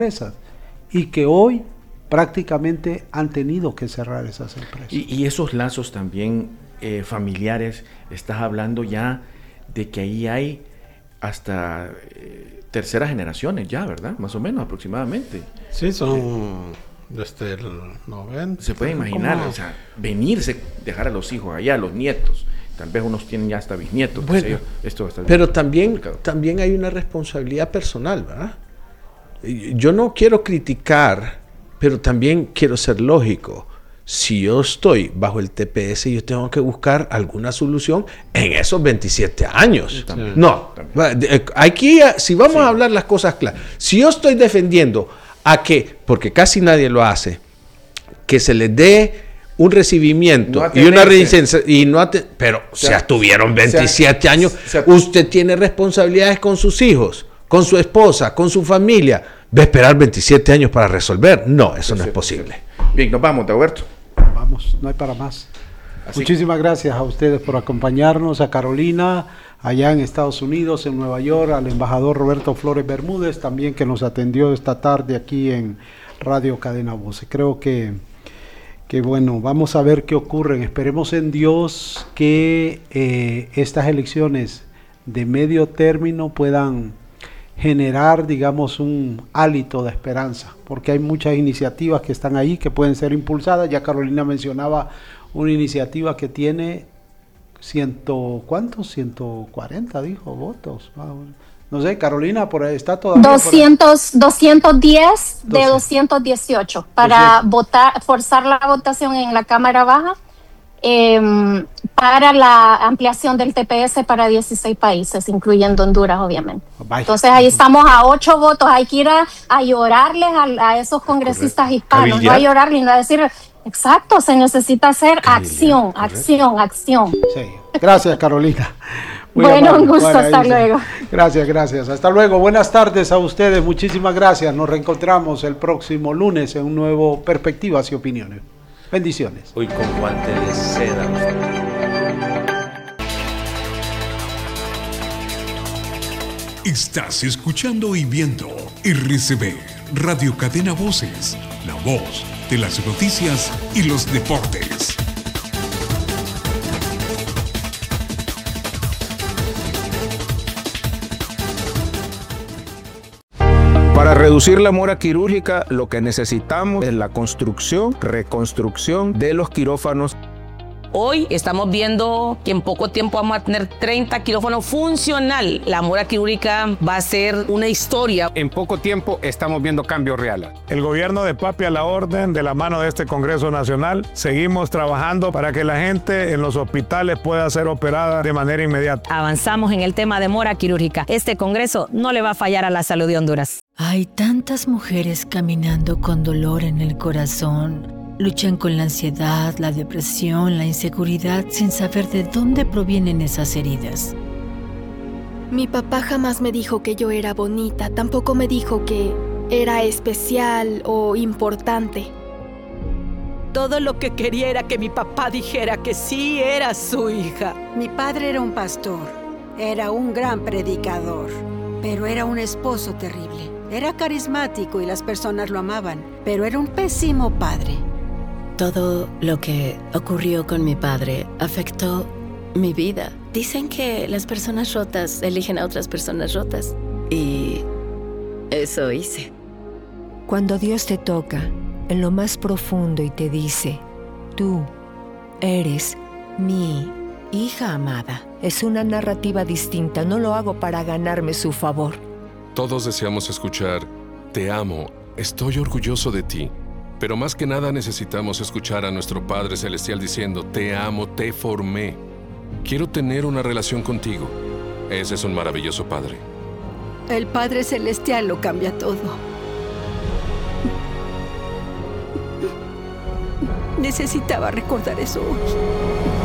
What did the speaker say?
empresas y que hoy prácticamente han tenido que cerrar esas empresas. Y esos lazos también familiares, estás hablando ya de que ahí hay hasta terceras generaciones ya, ¿verdad? Más o menos, aproximadamente. Sí, son desde el 90. Se puede imaginar, o sea, venirse, dejar a los hijos allá, a los nietos. Tal vez unos tienen ya hasta bisnietos. Bueno, esto pero también hay una responsabilidad personal, ¿verdad? Yo no quiero criticar, pero también quiero ser lógico. Si yo estoy bajo el TPS, yo tengo que buscar alguna solución en esos 27 años. También, no, también. Aquí, si vamos a hablar las cosas claras, si yo estoy defendiendo a que, porque casi nadie lo hace, que se les dé un recibimiento y una licencia, pero ya estuvieron 27 años, usted tiene responsabilidades con sus hijos, con su esposa, con su familia. ¿Va a esperar 27 años para resolver? No, eso no es posible. Bien, nos vamos, Dagoberto. Vamos, no hay para más. Muchísimas gracias a ustedes por acompañarnos, a Carolina, allá en Estados Unidos, en Nueva York, al embajador Roberto Flores Bermúdez, también que nos atendió esta tarde aquí en Radio Cadena Voces. Creo que bueno, vamos a ver qué ocurre. Esperemos en Dios que estas elecciones de medio término puedan generar, digamos, un hálito de esperanza, porque hay muchas iniciativas que están ahí que pueden ser impulsadas. Ya Carolina mencionaba una iniciativa que tiene 140 dijo votos. No sé, Carolina, por ahí está todavía 210 de 218 para votar, forzar la votación en la Cámara Baja para la ampliación del TPS para 16 países, incluyendo Honduras, obviamente. Vaya. Entonces ahí estamos a 8 votos. Hay que ir a llorarles a esos congresistas hispanos, no a llorarles, no a decir, exacto, se necesita hacer acción. Sí. Gracias, Carolina. Bueno, un gusto, hasta luego. Gracias. Hasta luego. Buenas tardes a ustedes. Muchísimas gracias. Nos reencontramos el próximo lunes en un nuevo Perspectivas y Opiniones. Bendiciones. Hoy con guante de seda. Estás escuchando y viendo RCB, Radio Cadena Voces, la voz de las noticias y los deportes. Para reducir la mora quirúrgica, lo que necesitamos es la reconstrucción de los quirófanos. Hoy estamos viendo que en poco tiempo vamos a tener 30 quirófanos funcional. La mora quirúrgica va a ser una historia. En poco tiempo estamos viendo cambios reales. El gobierno de Papi a la orden, de la mano de este Congreso Nacional, seguimos trabajando para que la gente en los hospitales pueda ser operada de manera inmediata. Avanzamos en el tema de mora quirúrgica. Este Congreso no le va a fallar a la salud de Honduras. Hay tantas mujeres caminando con dolor en el corazón. Luchan con la ansiedad, la depresión, la inseguridad, sin saber de dónde provienen esas heridas. Mi papá jamás me dijo que yo era bonita, tampoco me dijo que era especial o importante. Todo lo que quería era que mi papá dijera que sí era su hija. Mi padre era un pastor, era un gran predicador, pero era un esposo terrible. Era carismático y las personas lo amaban, pero era un pésimo padre. Todo lo que ocurrió con mi padre afectó mi vida. Dicen que las personas rotas eligen a otras personas rotas. Y eso hice. Cuando Dios te toca en lo más profundo y te dice, tú eres mi hija amada, es una narrativa distinta. No lo hago para ganarme su favor. Todos deseamos escuchar, te amo, estoy orgulloso de ti. Pero más que nada necesitamos escuchar a nuestro Padre Celestial diciendo, te amo, te formé. Quiero tener una relación contigo. Ese es un maravilloso Padre. El Padre Celestial lo cambia todo. Necesitaba recordar eso hoy.